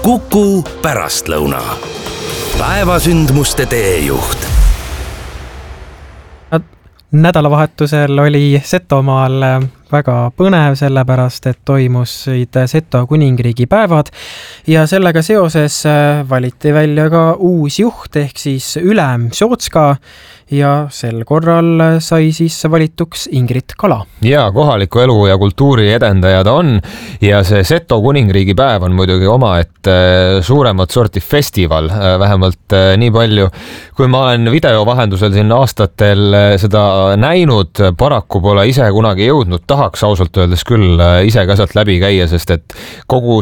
Kuku pärastlõuna. Päevasündmuste teejuht. Nädalavahetusel oli Setomaal väga põnev, sellepärast et toimusid Seto kuningriigi päevad ja sellega seoses valiti välja ka uus juht ehk siis ülem Sootska ja sel korral sai siis valituks Ingrid Kala. Ja kohaliku elu ja kultuuri edendaja ta on ja see Seto kuningriigi päev on muidugi omaette suuremat sorti festival, vähemalt nii palju, kui ma olen video vahendusel siin aastatel seda näinud, paraku pole ise kunagi jõudnud, tahaks ausalt öeldes küll ise ka sealt läbi käia, sest et kogu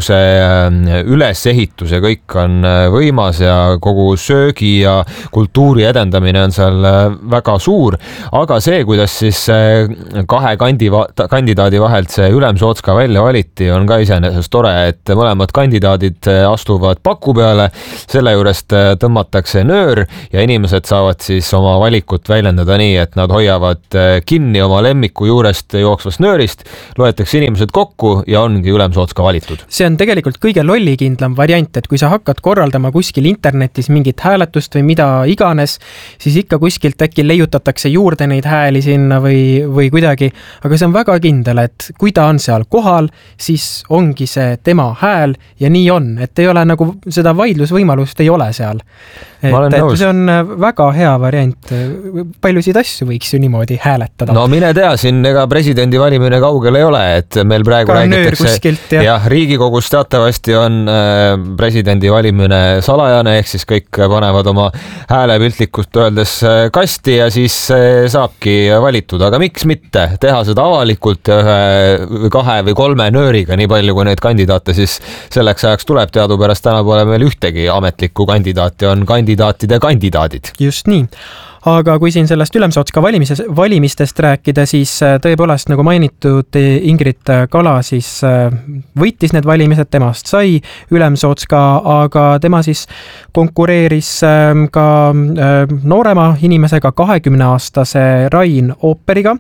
see ülesehitus ja kõik on võimas ja kogu söögi ja kultuuri edendamine on seal väga suur, aga see, kuidas siis kahe kandidaadi vahelt see ülem Sootska välja valiti, on ka iseenesest tore, et mõlemad kandidaadid astuvad paku peale, selle juurest tõmmatakse nöör ja inimesed saavad siis oma valikut väljendada nii, et nad hoiavad kinni oma lemmiku juurest jooksvast nöörist, loetakse inimesed kokku ja ongi ülem Sootska valitud. See on tegelikult kõige lollikindlam variant, et kui sa hakkad korraldama kuskil internetis mingit hääletust või mida iganes, siis ikka kuskil äkki leiutatakse juurde neid hääli sinna või kuidagi, aga see on väga kindel, et kui ta on seal kohal, siis ongi see tema hääl ja nii on, et ei ole nagu seda vaidlusvõimalust ei ole seal. Et see on väga hea variant. Paljusid asju võiks ju niimoodi hääletada. No mine tea, siin ega presidendi valimine kaugel ei ole, et meil praegu räägitakse ja Riigikogus teatavasti on presidendi valimine salajane, ehk siis kõik panevad oma hääle piltlikult öeldes kasti ja siis saabki valitud, aga miks mitte teha seda avalikult ühe, kahe või kolme nööriga, nii palju kui neid kandidaate siis selleks ajaks tuleb, teadupärast täna pole meil ühtegi ametlikku kandidaati, on kandidaatide kandidaadid. Just nii. Aga kui siin sellest Ülemsootska valimistest rääkida, siis tõepoolest nagu mainitud Ingrid Kala siis võitis need valimised, temast sai Ülemsootska, aga tema siis konkureeris ka noorema inimesega 20-aastase Rain Ooperiga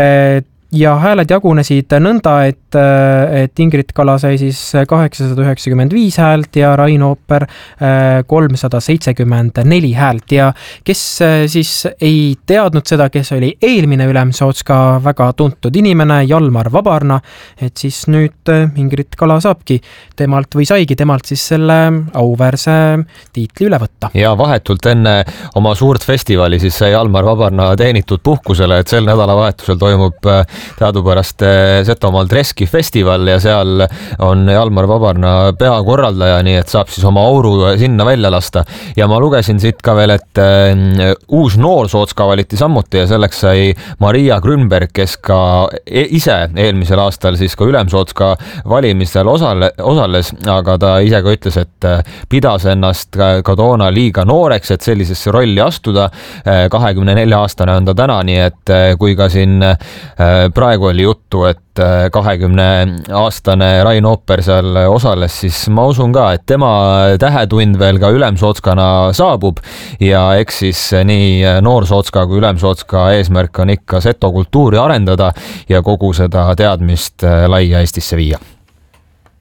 ja hääled jagunesid nõnda, et Ingrid Kala sai siis 895 häält ja Rain Ooper 374 häält ja kes siis ei teadnud seda, kes oli eelmine Ülem Sootska väga tuntud inimene, Jalmar Vabarna, et siis nüüd Ingrid Kala saabki temalt või saigi temalt siis selle auväärse tiitli üle võtta. Ja vahetult enne oma suurt festivali siis sai Jalmar Vabarna teenitud puhkusele, et sel nädalavahetusel toimub teadupärast Setomaal Treski festival ja seal on Jalmar Vabarna peakorraldaja, nii et saab siis oma auru sinna välja lasta. Ja ma lugesin siit ka veel, et uus noor Sootska valiti samuti ja selleks sai Maria Grünberg, kes ka ise eelmisel aastal siis ka Ülem Sootska valimistel osales, aga ta ise ka ütles, et pidas ennast ka toona liiga nooreks, et sellisesse rolli astuda. 24-aastane on ta täna, nii et kui ka siin praegu oli juttu, et 20-aastane Rain Ooper seal osales, siis ma usun ka, et tema tähetund veel ka Ülem Sootskana saabub ja eks siis nii noor Sootska kui Ülem Sootska eesmärk on ikka Seto kultuuri arendada ja kogu seda teadmist laia Eestisse viia.